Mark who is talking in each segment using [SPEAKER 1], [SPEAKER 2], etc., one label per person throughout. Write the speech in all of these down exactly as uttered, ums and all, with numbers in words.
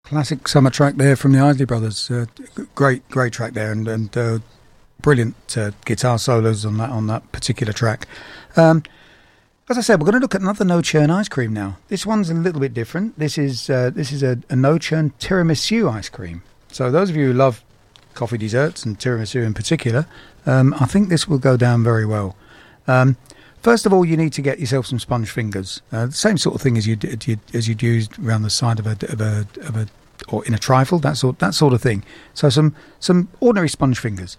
[SPEAKER 1] Classic summer track there from the Isley Brothers. Uh, great, great track there, and, and uh, brilliant uh, guitar solos on that on that particular track. Um, as I said, we're going to look at another no churn ice cream now. This one's a little bit different. This is uh, this is a, a no churn tiramisu ice cream. So those of you who love coffee desserts and tiramisu in particular, um, I think this will go down very well. Um, First of all, you need to get yourself some sponge fingers. Uh, the same sort of thing as you'd, you'd as you'd used around the side of a of a of a or in a trifle, that sort that sort of thing. So some some ordinary sponge fingers.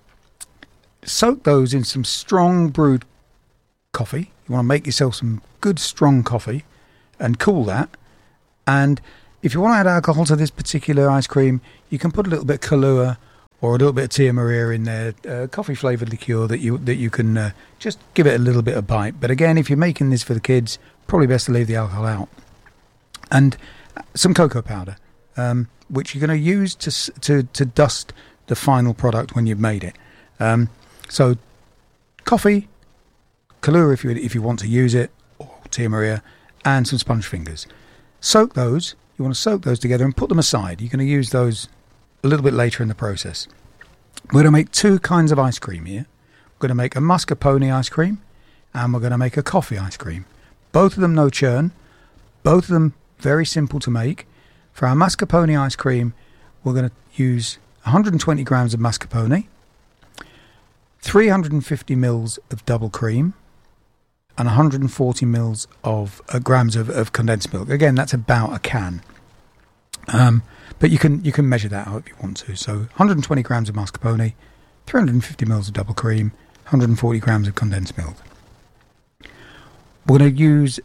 [SPEAKER 1] Soak those in some strong brewed coffee. You want to make yourself some good strong coffee, and cool that. And if you want to add alcohol to this particular ice cream, you can put a little bit of Kahlua or a little bit of Tia Maria in there, uh, coffee-flavoured liqueur that you that you can uh, just give it a little bit of bite. But again, if you're making this for the kids, probably best to leave the alcohol out. And some cocoa powder, um, which you're going to use to to to dust the final product when you've made it. Um, so, coffee, Kahlua if you if you want to use it, or Tia Maria, and some sponge fingers. Soak those. You want to soak those together and put them aside. You're going to use those a little bit later in the process. We're going to make two kinds of ice cream here. We're going to make a mascarpone ice cream, and we're going to make a coffee ice cream. Both of them no churn, both of them very simple to make. For our mascarpone ice cream, we're going to use one hundred twenty grams of mascarpone, three hundred fifty mils of double cream, and one hundred forty mils of uh, grams of, of condensed milk. Again, that's about a can. Um, but you can you can measure that out if you want to. So one hundred twenty grams of mascarpone, three hundred fifty mils of double cream, one hundred forty grams of condensed milk. We're going to use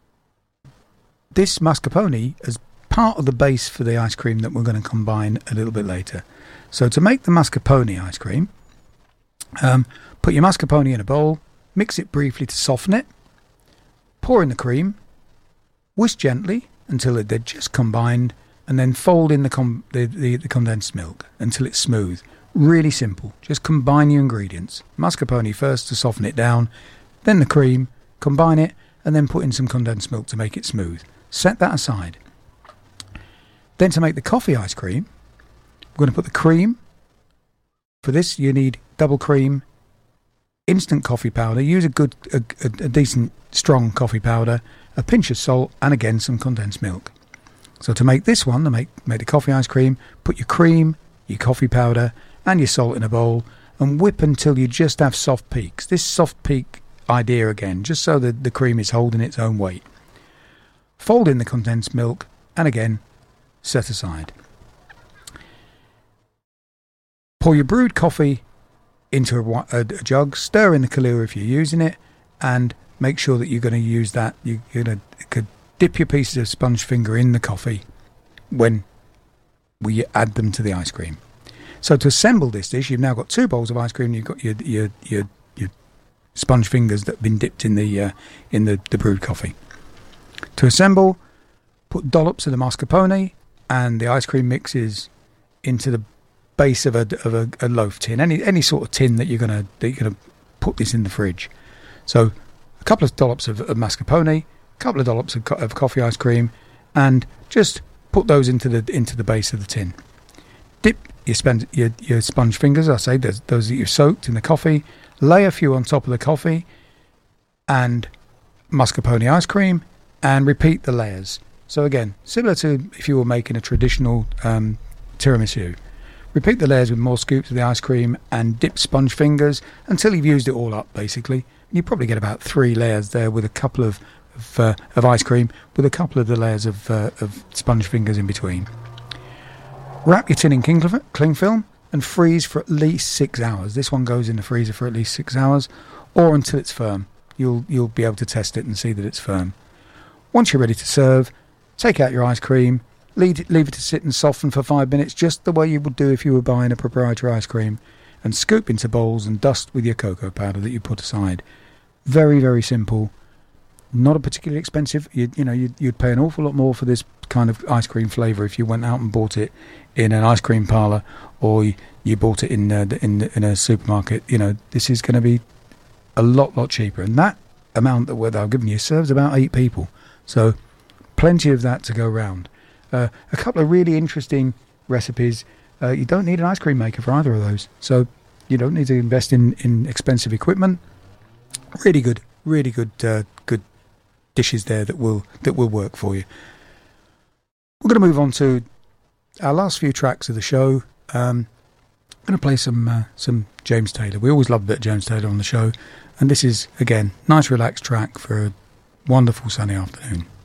[SPEAKER 1] this mascarpone as part of the base for the ice cream that we're going to combine a little bit later. So to make the mascarpone ice cream, um, put your mascarpone in a bowl, mix it briefly to soften it, pour in the cream, whisk gently until they're just combined, and then fold in the, com- the, the, the condensed milk until it's smooth. Really simple. Just combine your ingredients. Mascarpone first to soften it down, then the cream, combine it, and then put in some condensed milk to make it smooth. Set that aside. Then to make the coffee ice cream, we're going to put the cream. For this, you need double cream, instant coffee powder. Use a good, a, a, a decent, strong coffee powder, a pinch of salt, and again some condensed milk. So to make this one, to make, make the coffee ice cream, put your cream, your coffee powder, and your salt in a bowl, and whip until you just have soft peaks. This soft peak idea again, just so that the cream is holding its own weight. Fold in the condensed milk, and again, set aside. Pour your brewed coffee into a, a, a jug, stir in the Kahlua if you're using it, and make sure that you're going to use that. You, you're going to dip your pieces of sponge finger in the coffee when we add them to the ice cream. So to assemble this dish, you've now got two bowls of ice cream. You've got your your your, your sponge fingers that have been dipped in the uh, in the, the brewed coffee. To assemble, put dollops of the mascarpone and the ice cream mixes into the base of a of a, a loaf tin, any any sort of tin that you're gonna that you're gonna put this in the fridge. So a couple of dollops of, of mascarpone, a couple of dollops of, co- of coffee ice cream, and just put those into the into the base of the tin. Dip your, spend, your, your sponge fingers, I say, those, those that you've soaked in the coffee, lay a few on top of the coffee and mascarpone ice cream, and repeat the layers. So again, similar to if you were making a traditional um, tiramisu. Repeat the layers with more scoops of the ice cream and dip sponge fingers until you've used it all up, basically. You probably get about three layers there with a couple of of, uh, of ice cream, with a couple of the layers of, uh, of sponge fingers in between. Wrap your tin in cling, cling film and freeze for at least six hours. This one goes in the freezer for at least six hours, or until it's firm. You'll you'll be able to test it and see that it's firm. Once you're ready to serve, take out your ice cream, leave it, leave it to sit and soften for five minutes, just the way you would do if you were buying a proprietary ice cream, and scoop into bowls and dust with your cocoa powder that you put aside. Very, very simple. Not a particularly expensive. You, you know, you'd, you'd pay an awful lot more for this kind of ice cream flavour if you went out and bought it in an ice cream parlour, or you, you bought it in uh, in in a supermarket. You know, this is going to be a lot, lot cheaper. And that amount that I've given you serves about eight people. So plenty of that to go round. Uh, a couple of really interesting recipes. Uh, you don't need an ice cream maker for either of those, so you don't need to invest in, in expensive equipment. Really good, really good, uh, good dishes there that will that will work for you. We're going to move on to our last few tracks of the show. Um, I'm going to play some uh, some James Taylor. We always love a bit of James Taylor on the show, and this is again nice relaxed track for a wonderful sunny afternoon.